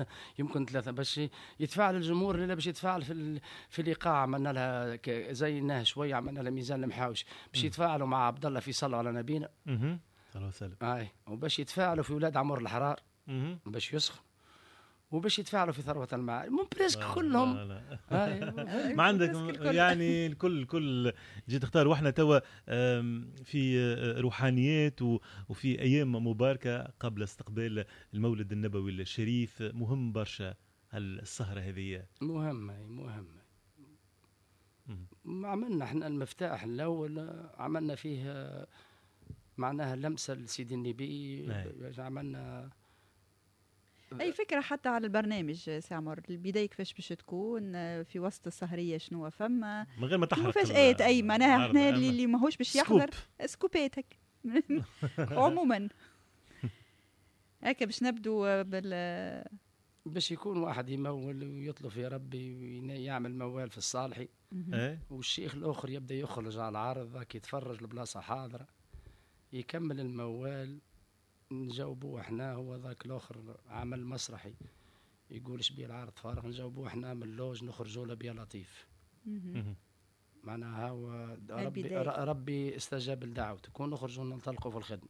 يمكن 3 باش يتفاعل الجمهور. لا باش يتفاعل في الايقاع عملنا لها زيناه شويه، عملنا لها ميزان المحاوش باش يتفاعلوا مع عبد الله في صلوا على نبينا صلى الله وسلم. وباش يتفاعلوا في ولاد عمر الحرار باش يسخن، وباش يتفاعلوا في ثروة المعارف من بريسك كلهم. ما عندك يعني الكل جيت تختار. واحنا توا في روحانيات وفي ايام مباركه قبل استقبال المولد النبوي الشريف، مهم برشا السهره هذه. مهمه. عملنا احنا المفتاح الاول، عملنا فيه معناها لمسه لسيدي النبي. عملنا اي فكره حتى على البرنامج سامر البدايه كيفاش باش تكون في وسط السهريه، شنو فما من غير ما تحرق مفاجآت. اي معناها احنا اللي ماهوش باش يحضر سكوباتك عموما هكا باش نبدو باش يكون واحد يمول ويطلب في ربي ويعمل موال في الصالحي، والشيخ الاخر يبدا يخرج على العرض ذاك يتفرج البلاصه حاضره يكمل الموال نجاوبوه احنا. هو ذاك الاخر عمل مسرحي يقول شبيه العرض فارغ، نجاوبوه احنا من اللوج نخرجوا له بيا لطيف. معناها هو ربي استجاب لدعوتك ونخرجوا ننطلقوا في الخدمه.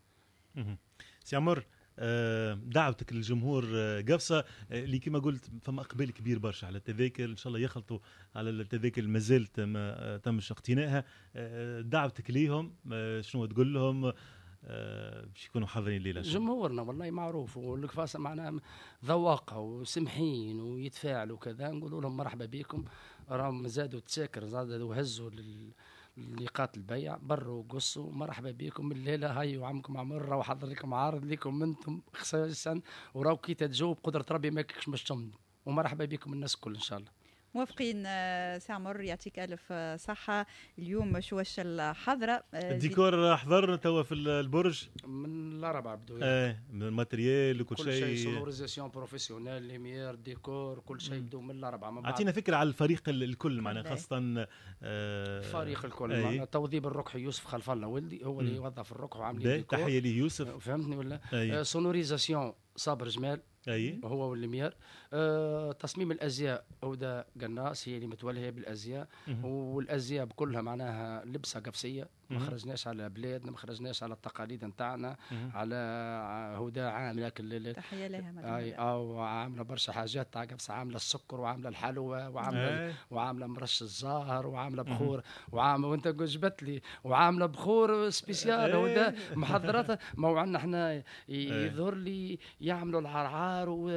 سي عمر، دعوتك للجمهور قفصة اللي كما قلت فما اقبال كبير برشا على التذاكر، ان شاء الله يخلطوا على التذاكر ما زالت ما تمش اقتنائها. دعوتك ليهم شنو تقول لهم باش يكونوا حاضرين الليله؟ جمهورنا والله معروف والكفاصه معناها ذواقه وسمحين ويتفاعلوا كذا، نقولوا لهم مرحبا بكم. راهم زادوا تساكر، زادوا هزوا لقاط البيع بروا وقصوا مرحبا بكم الليله. هاي وعمكم عمر راهو حضر لكم عارض لكم انتم خصوصا، وراو كي تجاوب قدره ربي ما كيكش باش تمضوا، ومرحبا بكم الناس الكل ان شاء الله. موافقين سي عمر، يعطيك الف صحه. اليوم شو واش الحضره؟ الديكور حضر توا في البرج من الاربعه بدو من الماتريال وكل شيء، كل شيء سونوريزاسيون بروفيسيونيل، ليمير، ديكور، كل شيء بدو من الاربعه. اعطينا فكره على الفريق الكل معناها خاصه الفريق الكل معناها توظيف الركح يوسف خلف الله ولدي هو اللي يوظف الركح وعاملين ديكور. تحيه ليوسف، فهمتني ولا؟ سونوريزاسيون صابر جمال هو والليمير. تصميم الازياء هدى قناص هي اللي متوليه بالازياء، والازياء بكلها معناها لبسه قفصيه، ما خرجناش على بلادنا، ما خرجناش على التقاليد نتاعنا. على هدى عامله تحيه لها او عامله برشا حاجات تاع قفصه، عامله السكر وعامله الحلوى وعامله مرش الزهر وعامله بخور وعامله وانت جبت لي وعامله بخور سبيسيال هدى محضراتها. ما عندنا احنا يظهر لي يعملوا العرعار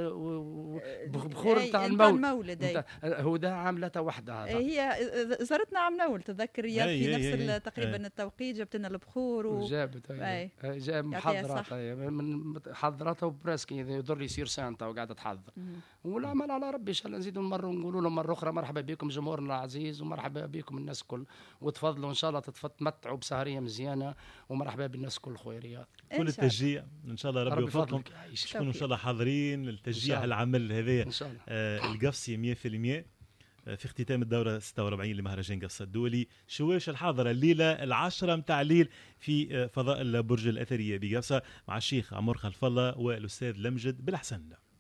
وبخور تاع المولد. هدى عاملتها وحدها. هي زرتنا عم نول تذكر في نفس تقريبا التوقيت جبت لنا البخور وجابت جاب محضراتها من حضراتها وبراسكي يضر يصير سانتا وقاعده تحضر. والعمل على ربي ان شاء الله نزيدوا نمروا نقولوا لهم مره اخرى مرحبا بكم جمهورنا العزيز، ومرحبا بكم الناس الكل، وتفضلوا ان شاء الله تتمتعوا بسهريه مزيانه، ومرحبا بالناس الكل خويا رياض. كل التشجيع ان شاء الله ربي يوفقكم، تكونوا ان شاء الله حاضرين للتشجيع العمل هذا القفصي 100% في اختتام الدورة 46 لمهرجان قفصة الدولي. شواش الحاضرة الليلة 10 متاع الليل في فضاء البرج الأثرية بقفصة مع الشيخ عمر خلف الله والأستاذ لمجد بالحسن.